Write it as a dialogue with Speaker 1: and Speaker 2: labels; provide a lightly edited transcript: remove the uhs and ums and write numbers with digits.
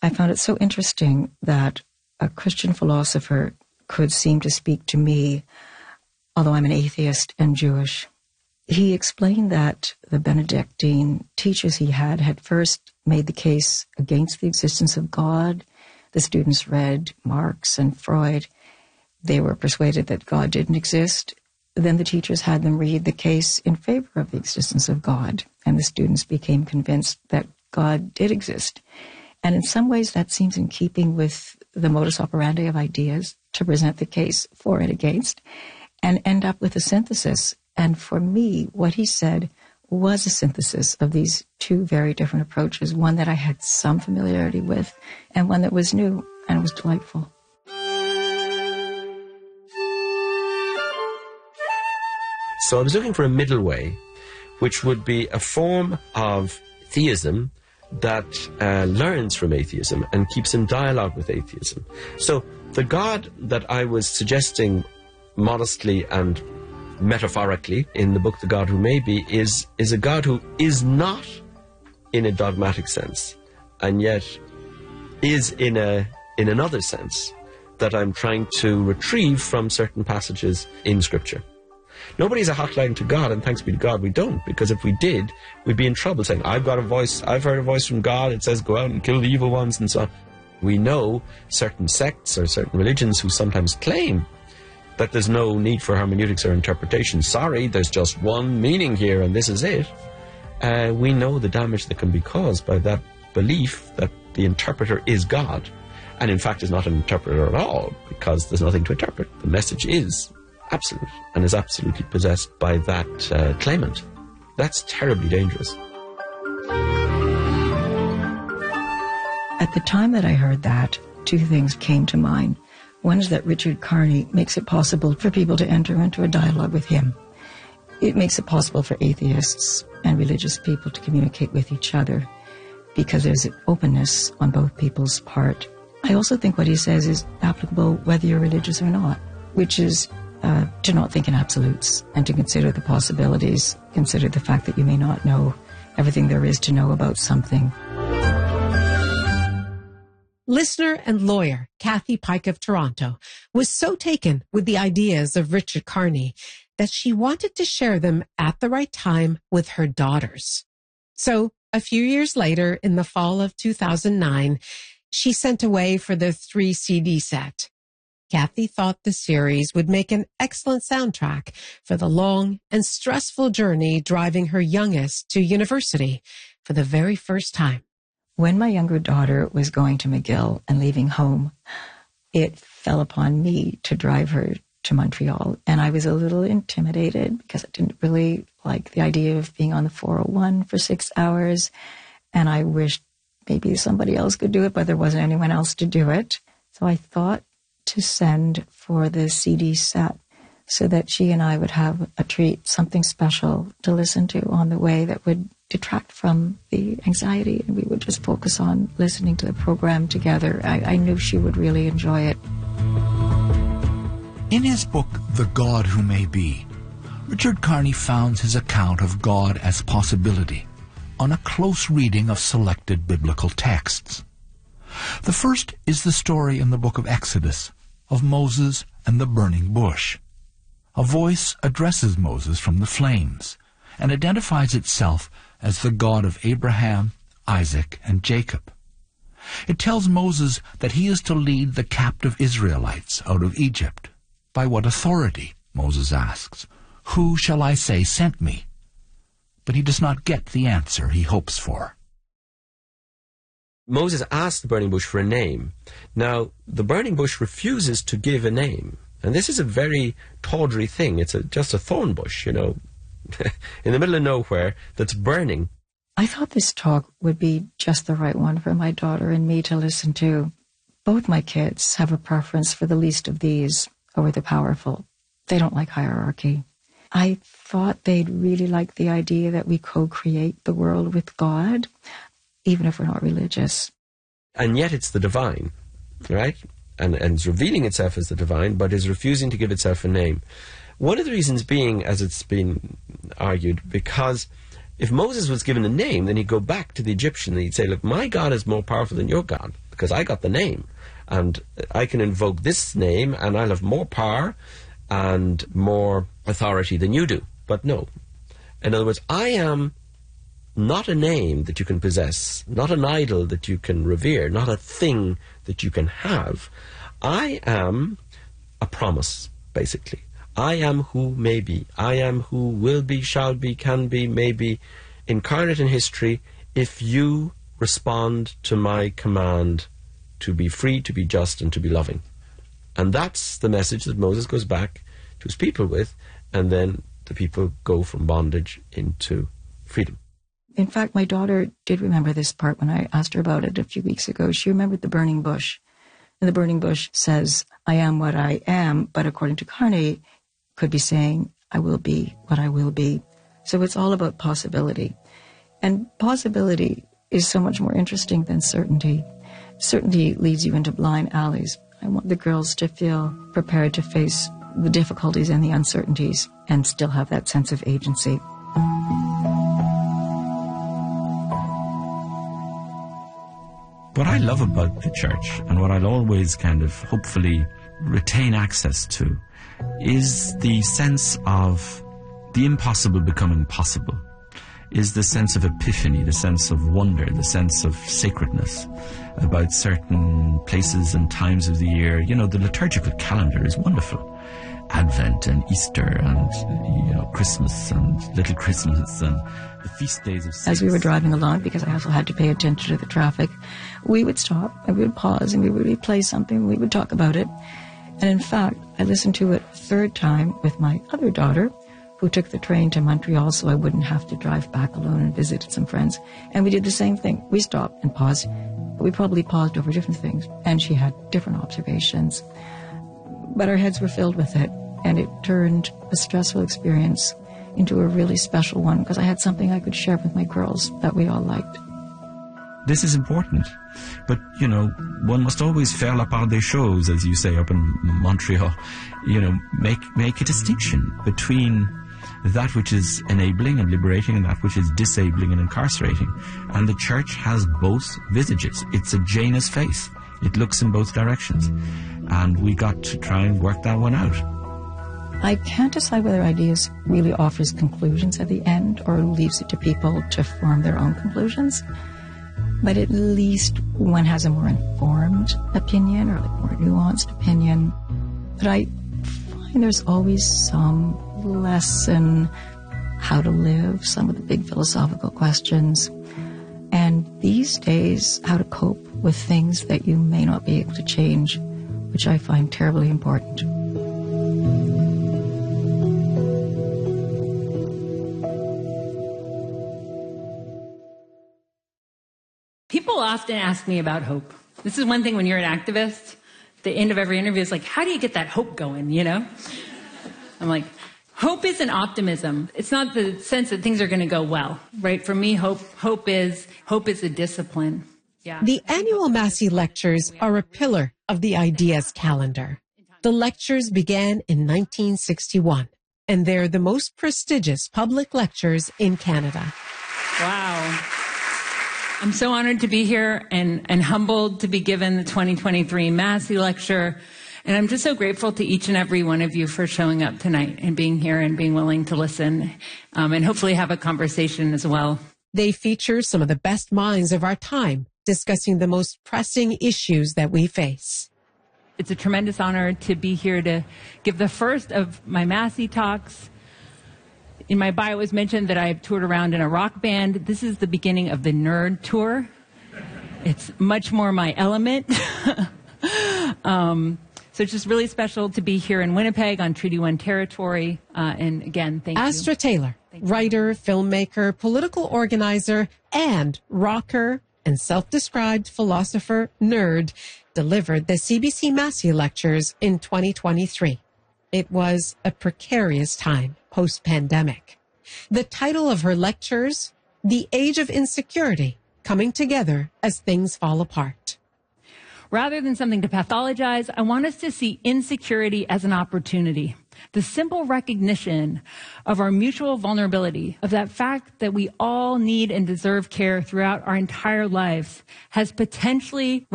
Speaker 1: I found it so interesting that a Christian philosopher could seem to speak to me, although I'm an atheist and Jewish. He explained that the Benedictine teachers he had first made the case against the existence of God. The students read Marx and Freud. They were persuaded that God didn't exist. Then the teachers had them read the case in favor of the existence of God, and the students became convinced that God did exist. And in some ways that seems in keeping with the modus operandi of ideas, to present the case for and against, and end up with a synthesis. And for me, what he said was a synthesis of these two very different approaches, one that I had some familiarity with and one that was new and was delightful.
Speaker 2: So I was looking for a middle way, which would be a form of theism that learns from atheism and keeps in dialogue with atheism. So the God that I was suggesting modestly and metaphorically in the book The God Who May Be is a God who is not in a dogmatic sense, and yet is in another sense that I'm trying to retrieve from certain passages in Scripture. Nobody's a hotline to God, and thanks be to God we don't, because if we did, we'd be in trouble saying, I've got a voice, I've heard a voice from God, it says go out and kill the evil ones and so on. We know certain sects or certain religions who sometimes claim that there's no need for hermeneutics or interpretation. Sorry, there's just one meaning here and this is it. We know the damage that can be caused by that belief that the interpreter is God, and in fact is not an interpreter at all, because there's nothing to interpret. The message is absolute and is absolutely possessed by that claimant. That's terribly dangerous.
Speaker 1: At the time that I heard that, two things came to mind. One is that Richard Carney makes it possible for people to enter into a dialogue with him. It makes it possible for atheists and religious people to communicate with each other because there's an openness on both people's part. I also think what he says is applicable whether you're religious or not, which is to not think in absolutes and to consider the possibilities, consider the fact that you may not know everything there is to know about something.
Speaker 3: Listener and lawyer Kathy Pike of Toronto was so taken with the ideas of Richard Carney that she wanted to share them at the right time with her daughters. So, a few years later, in the fall of 2009, she sent away for the 3-CD set. Kathy thought the series would make an excellent soundtrack for the long and stressful journey driving her youngest to university for the very first time.
Speaker 1: When my younger daughter was going to McGill and leaving home, it fell upon me to drive her to Montreal. And I was a little intimidated because I didn't really like the idea of being on the 401 for 6 hours. And I wished maybe somebody else could do it, but there wasn't anyone else to do it. So I thought to send for the CD set so that she and I would have a treat, something special to listen to on the way that would detract from the anxiety, and we would just focus on listening to the program together. I knew she would really enjoy it.
Speaker 4: In his book, The God Who May Be, Richard Carney founds his account of God as possibility on a close reading of selected biblical texts. The first is the story in the book of Exodus of Moses and the burning bush. A voice addresses Moses from the flames and identifies itself as the God of Abraham, Isaac, and Jacob. It tells Moses that he is to lead the captive Israelites out of Egypt. By what authority? Moses asks. Who shall I say sent me? But he does not get the answer he hopes for.
Speaker 2: Moses asks the burning bush for a name. Now, the burning bush refuses to give a name. And this is a very tawdry thing. It's just a thorn bush, in the middle of nowhere that's burning.
Speaker 1: I thought this talk would be just the right one for my daughter and me to listen to. Both my kids have a preference for the least of these over the powerful. They don't like hierarchy. I thought they'd really like the idea that we co-create the world with God, even if we're not religious.
Speaker 2: And yet it's the divine, right? And it's revealing itself as the divine, but is refusing to give itself a name. One of the reasons being, as it's been argued, because if Moses was given a name, then he'd go back to the Egyptian and he'd say, look, my God is more powerful than your God. because I got the name. And I can invoke this name and I'll have more power and more authority than you do. But no. In other words, I am not a name that you can possess, not an idol that you can revere, not a thing that you can have. I am a promise, basically. I am who may be. I am who will be, shall be, can be, may be, incarnate in history if you respond to my command to be free, to be just, and to be loving. And that's the message that Moses goes back to his people with, and then the people go from bondage into freedom.
Speaker 1: In fact, my daughter did remember this part when I asked her about it a few weeks ago. She remembered the burning bush. And the burning bush says, I am what I am, but according to Carney, could be saying, I will be what I will be. So it's all about possibility. And possibility is so much more interesting than certainty. Certainty leads you into blind alleys. I want the girls to feel prepared to face the difficulties and the uncertainties and still have that sense of agency.
Speaker 5: What I love about the church, and what I'll always kind of hopefully retain access to, is the sense of the impossible becoming possible, is the sense of epiphany, the sense of wonder, the sense of sacredness about certain places and times of the year. You know, the liturgical calendar is wonderful. Advent and Easter and, you know, Christmas and Little Christmas and the feast days of saints.
Speaker 1: As we were driving along, because I also had to pay attention to the traffic, we would stop and we would pause and we would replay something and we would talk about it. And in fact, I listened to it a third time with my other daughter, who took the train to Montreal so I wouldn't have to drive back alone, and visited some friends. And we did the same thing. We stopped and paused. But we probably paused over different things. And she had different observations. But our heads were filled with it. And it turned a stressful experience into a really special one, because I had something I could share with my girls that we all liked.
Speaker 5: This is important. But, you know, one must always faire la part des choses, as you say up in Montreal. You know, make a distinction between that which is enabling and liberating and that which is disabling and incarcerating. And the church has both visages. It's a Janus face. It looks in both directions. And we got to try and work that one out.
Speaker 1: I can't decide whether Ideas really offers conclusions at the end or leaves it to people to form their own conclusions. But at least one has a more informed opinion, or like more nuanced opinion. But I find there's always some lesson how to live, some of the big philosophical questions. And these days, how to cope with things that you may not be able to change, which I find terribly important.
Speaker 6: People often ask me about hope. This is one thing when you're an activist, the end of every interview is like, how do you get that hope going, you know? I'm like, hope isn't optimism. It's not the sense that things are going to go well, right? For me, hope is a discipline. Yeah.
Speaker 3: The annual Massey Lectures are a pillar of the Ideas calendar. The lectures began in 1961, and they're the most prestigious public lectures in Canada.
Speaker 6: Wow. I'm so honored to be here and humbled to be given the 2023 Massey Lecture. And I'm just so grateful to each and every one of you for showing up tonight and being here and being willing to listen and hopefully have a conversation as well.
Speaker 3: They feature some of the best minds of our time discussing the most pressing issues that we face.
Speaker 6: It's a tremendous honor to be here to give the first of my Massey talks. In my bio, it was mentioned that I have toured around in a rock band. This is the beginning of the Nerd Tour. It's much more my element. So it's just really special to be here in Winnipeg on Treaty 1 territory. And again, thank you.
Speaker 3: Astra Taylor, writer, filmmaker, political organizer, and rocker and self-described philosopher nerd, delivered the CBC Massey Lectures in 2023. It was a precarious time post-pandemic. The title of her lectures, The Age of Insecurity, Coming Together as Things Fall Apart.
Speaker 6: Rather than something to pathologize, I want us to see insecurity as an opportunity. The simple recognition of our mutual vulnerability, of that fact that we all need and deserve care throughout our entire lives, has potentially